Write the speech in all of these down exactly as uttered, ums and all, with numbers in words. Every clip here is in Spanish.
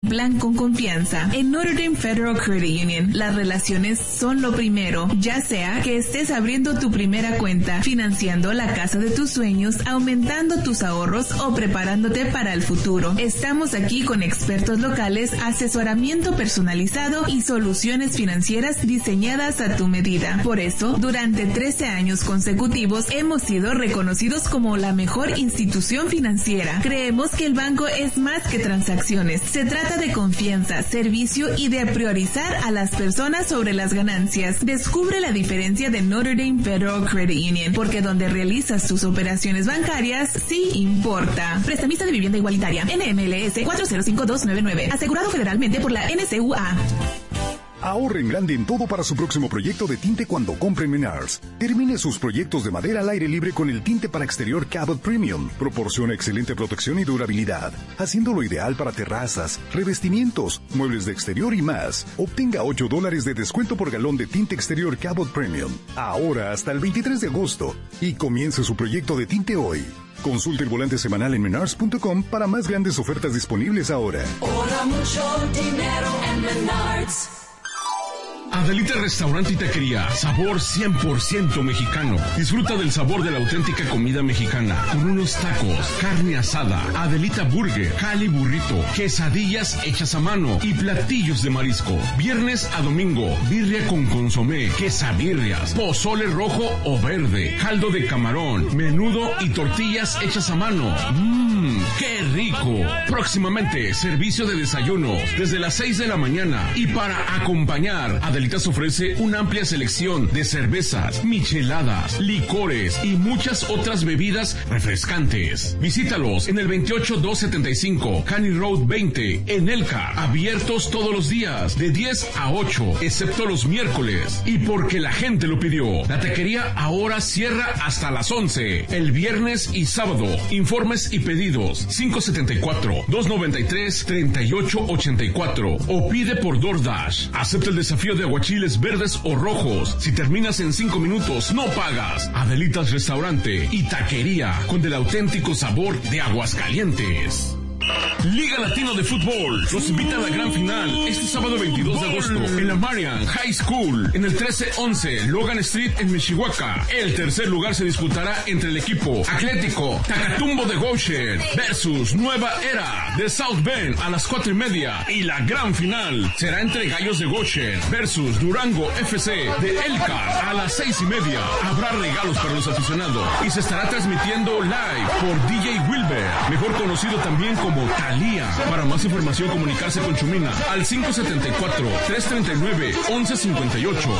plan con confianza. En Notre Dame Federal Credit Union, las relaciones son lo primero, ya sea que estés abriendo tu primera cuenta, financiando la casa de tus sueños, aumentando tus ahorros o preparándote para el futuro. Estamos aquí con expertos locales, asesoramiento personalizado y soluciones financieras diseñadas a tu medida. Por eso, durante trece años consecutivos hemos sido reconocidos como la mejor institución financiera. Creemos que el banco es más que transacciones. Se trata de confianza, servicio y de priorizar a las personas sobre las ganancias. Descubre la diferencia de Notre Dame Federal Credit Union, porque donde realizas tus operaciones bancarias sí importa. Prestamista de vivienda igualitaria, N M L S cuatro cero cinco dos nueve nueve, asegurado federalmente por la N C U A. Ahorren grande en todo para su próximo proyecto de tinte cuando compre en Menards. Termine sus proyectos de madera al aire libre con el tinte para exterior Cabot Premium. Proporciona excelente protección y durabilidad, haciéndolo ideal para terrazas, revestimientos, muebles de exterior y más. Obtenga ocho dólares de descuento por galón de tinte exterior Cabot Premium. Ahora hasta el veintitrés de agosto. Y comience su proyecto de tinte hoy. Consulte el volante semanal en menards punto com para más grandes ofertas disponibles ahora. Ahora mucho dinero en Menards. Adelita Restaurante y Taquería, sabor cien por ciento mexicano. Disfruta del sabor de la auténtica comida mexicana, con unos tacos, carne asada, Adelita Burger, Cali Burrito, quesadillas hechas a mano y platillos de marisco. Viernes a domingo, birria con consomé, quesabirrias, pozole rojo o verde, caldo de camarón, menudo y tortillas hechas a mano. ¡Mmm! ¡Qué rico! Próximamente, servicio de desayunos desde las seis de la mañana. Y para acompañar, Adelitas ofrece una amplia selección de cervezas, micheladas, licores y muchas otras bebidas refrescantes. Visítalos en el veintiocho doscientos setenta y cinco Canny Road veinte en Elkhart. Abiertos todos los días de diez a ocho, excepto los miércoles. Y porque la gente lo pidió, la taquería ahora cierra hasta las once, el viernes y sábado. Informes y pedidos cinco setenta y cuatro, doscientos noventa y tres, treinta y ocho ochenta y cuatro o pide por DoorDash. Acepta el desafío de aguachiles verdes o rojos. Si terminas en cinco minutos, no pagas. Adelitas Restaurante y Taquería, con el auténtico sabor de Aguascalientes. Liga Latino de Fútbol los invita a la gran final este sábado veintidós de agosto en la Marian High School en el trece once Logan Street en Mishawaka. El tercer lugar se disputará entre el equipo Atlético Tacatumbo de Goshen versus Nueva Era de South Bend a las cuatro y media, y la gran final será entre Gallos de Goshen versus Durango F C de Elkhart a las seis y media. Habrá regalos para los aficionados y se estará transmitiendo live por D J Wilber, mejor conocido también como Talía. Para más información, comunicarse con Chumina al cinco setenta y cuatro, trescientos treinta y nueve, once cincuenta y ocho.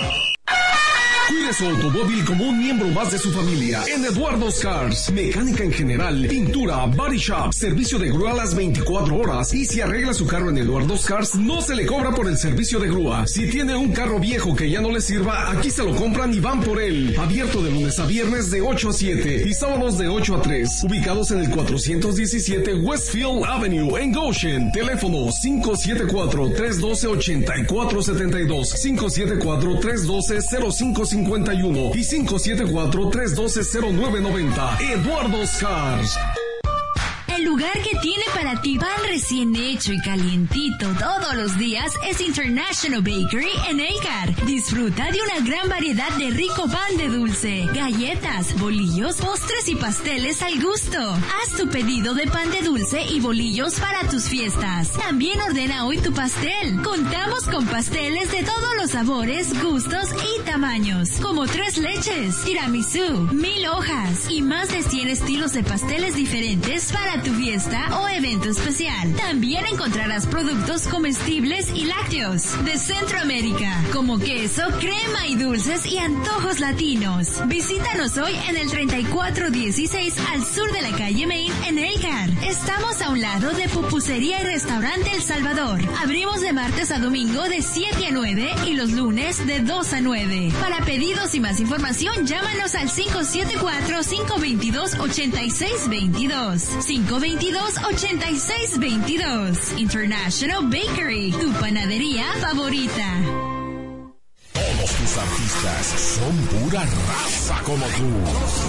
Cuide su automóvil como un miembro más de su familia en Eduardo's Cars. Mecánica en general, pintura, body shop, servicio de grúa a las veinticuatro horas. Y si arregla su carro en Eduardo's Cars, no se le cobra por el servicio de grúa. Si tiene un carro viejo que ya no le sirva, aquí se lo compran y van por él. Abierto de lunes a viernes de ocho a siete y sábados de ocho a tres. Ubicados en el cuatrocientos diecisiete Westfield Avenue en Goshen. Teléfono cinco siete cuatro, tres uno dos, ocho cuatro siete dos, cinco siete cuatro, tres uno dos, cero cinco cincuenta y uno y cinco siete cuatro, tres uno dos, cero nueve noventa. Eduardo's Cars. El lugar que tiene para ti pan recién hecho y calientito todos los días es International Bakery en Elkhart. Disfruta de una gran variedad de rico pan de dulce, galletas, bolillos, postres y pasteles al gusto. Haz tu pedido de pan de dulce y bolillos para tus fiestas. También ordena hoy tu pastel. Contamos con pasteles de todos los sabores, gustos y tamaños, como tres leches, tiramisú, mil hojas y más de cien estilos de pasteles diferentes para tu fiesta o evento especial. También encontrarás productos comestibles y lácteos de Centroamérica, como queso, crema y dulces y antojos latinos. Visítanos hoy en el treinta y cuatro dieciséis al sur de la calle Main en Elkhart. Estamos a un lado de Pupusería y Restaurante El Salvador. Abrimos de martes a domingo de siete a nueve y los lunes de dos a nueve. Para pedidos y más información, llámanos al cinco siete cuatro, cinco dos dos, ocho seis dos dos. cinco dos dos, ocho seis dos dos. International Bakery, tu panadería favorita. Todos tus artistas son pura raza como tú.